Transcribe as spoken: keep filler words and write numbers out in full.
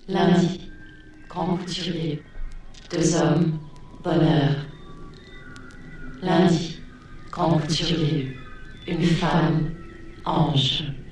Lundi, grand couturier. Deux hommes, bonheur. Lundi, grand couturier. Une femme, ange.